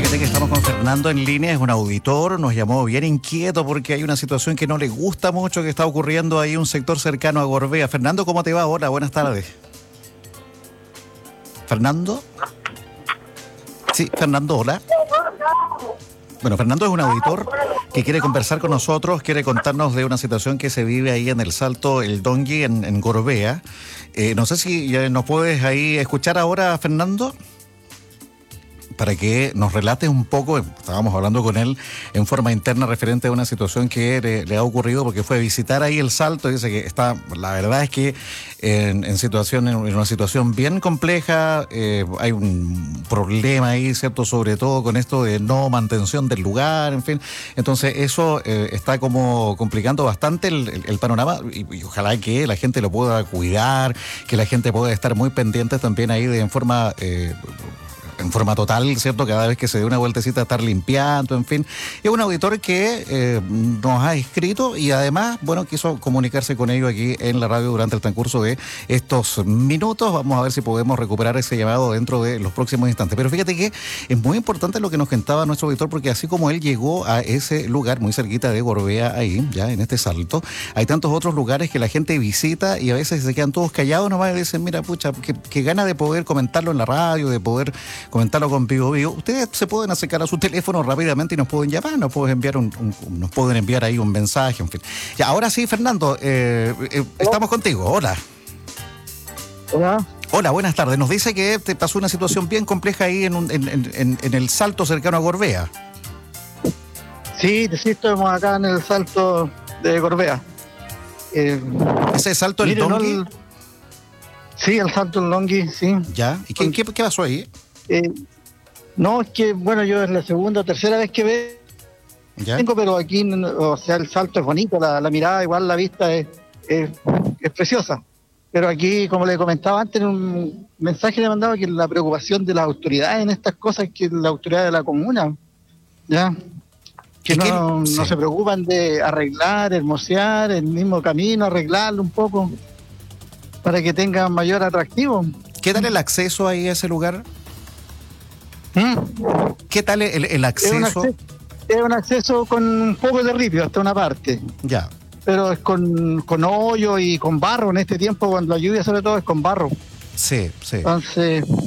Fíjate que estamos con Fernando en línea, es un auditor, nos llamó bien inquieto porque hay una situación que no le gusta mucho que está ocurriendo ahí en un sector cercano a Gorbea. Fernando, ¿cómo te va? Hola, buenas tardes. ¿Fernando? Sí, Fernando, hola. Bueno, Fernando es un auditor que quiere conversar con nosotros, quiere contarnos de una situación que se vive ahí en el Salto El Dongui, en Gorbea. No sé si nos puedes ahí escuchar ahora, Fernando, para que nos relate un poco. Estábamos hablando con él en forma interna referente a una situación que le ha ocurrido porque fue a visitar ahí el Salto y dice que está, la verdad es que en una situación bien compleja, hay un problema ahí, ¿cierto? Sobre todo con esto de no mantención del lugar, en fin. Entonces eso está como complicando bastante el panorama y ojalá que la gente lo pueda cuidar, que la gente pueda estar muy pendiente también ahí en forma total, ¿cierto? Cada vez que se dé una vueltecita a estar limpiando, en fin. Es un auditor que nos ha escrito y además, bueno, quiso comunicarse con ellos aquí en la radio durante el transcurso de estos minutos. Vamos a ver si podemos recuperar ese llamado dentro de los próximos instantes. Pero fíjate que es muy importante lo que nos contaba nuestro auditor, porque así como él llegó a ese lugar muy cerquita de Gorbea, ahí, ya en este Salto, hay tantos otros lugares que la gente visita y a veces se quedan todos callados nomás y dicen, mira, pucha, que gana de poder comentarlo en la radio, de poder comentarlo con Vivo Vivo. Ustedes se pueden acercar a su teléfono rápidamente y nos pueden llamar, nos pueden enviar ahí un mensaje, en fin. Ya, ahora sí, Fernando, estamos contigo. Hola. Hola. Hola, buenas tardes. Nos dice que te pasó una situación bien compleja ahí en el Salto cercano a Gorbea. Sí, estamos acá en el Salto de Gorbea. ¿Ese Salto El Dongui? Sí, el Salto El Dongui, sí. ¿Ya? ¿Y qué pasó ahí? No, es que, bueno, yo es la segunda o tercera vez que vengo, pero aquí, o sea, el Salto es bonito, la mirada, igual la vista es preciosa. Pero aquí, como le comentaba antes, en un mensaje le mandaba que la preocupación de las autoridades en estas cosas, que la autoridad de la comuna, ¿ya? Que no se preocupan de arreglar, hermosear el mismo camino, arreglarlo un poco, para que tenga mayor atractivo. ¿Qué tal el acceso ahí a ese lugar? ¿Qué tal el acceso? Es un acceso con un poco de ripio hasta una parte. Ya. Pero es con hoyo y con barro en este tiempo, cuando la lluvia sobre todo es con barro. Sí, sí. Entonces,